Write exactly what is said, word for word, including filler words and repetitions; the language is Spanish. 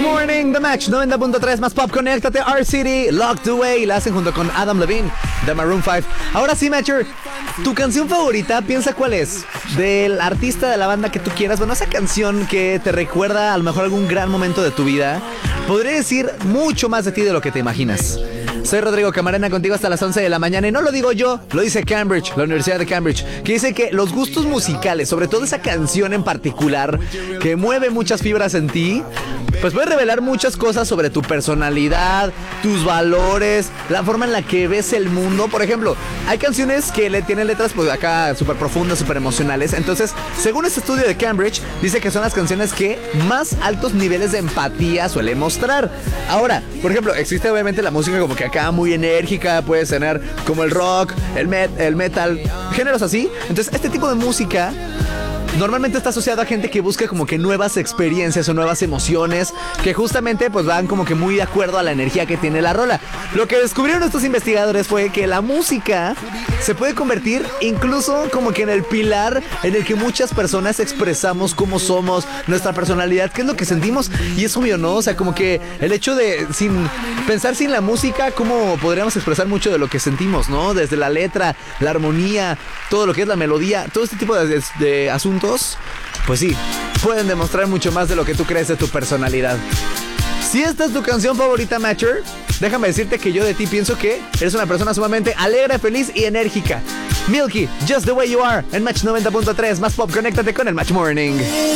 Morning, The Match noventa punto tres más pop. Conéctate, R-City, Locked Away. La hacen junto con Adam Levine de Maroon cinco. Ahora sí, Matcher, tu canción favorita, piensa cuál es. Del artista de la banda que tú quieras. Bueno, esa canción que te recuerda a lo mejor algún gran momento de tu vida. Podría decir mucho más de ti de lo que te imaginas. Soy Rodrigo Camarena, contigo hasta las once de la mañana. Y no lo digo yo, lo dice Cambridge, la Universidad de Cambridge, que dice que los gustos musicales, sobre todo esa canción en particular, que mueve muchas fibras en ti, pues puede revelar muchas cosas sobre tu personalidad, tus valores, la forma en la que ves el mundo. Por ejemplo, hay canciones que le tienen letras pues acá súper profundas, súper emocionales. Entonces, según este estudio de Cambridge, dice que son las canciones que más altos niveles de empatía suelen mostrar. Ahora, por ejemplo, existe obviamente la música como que acá muy enérgica, puedes tener como el rock, el, met, el metal, géneros así. Entonces, este tipo de música normalmente está asociado a gente que busca como que nuevas experiencias o nuevas emociones que justamente pues van como que muy de acuerdo a la energía que tiene la rola. Lo que descubrieron estos investigadores fue que la música se puede convertir incluso como que en el pilar en el que muchas personas expresamos cómo somos, nuestra personalidad, qué es lo que sentimos. Y es obvio, ¿no? O sea, como que el hecho de sin pensar sin la música, cómo podríamos expresar mucho de lo que sentimos, ¿no? Desde la letra, la armonía, todo lo que es la melodía, todo este tipo de, de, de asuntos, pues sí, pueden demostrar mucho más de lo que tú crees de tu personalidad. Si esta es tu canción favorita, Matcher, déjame decirte que yo de ti pienso que eres una persona sumamente alegre, feliz y enérgica. Milky, Just the Way You Are, en Match noventa punto tres, más pop, conéctate con el Match Morning.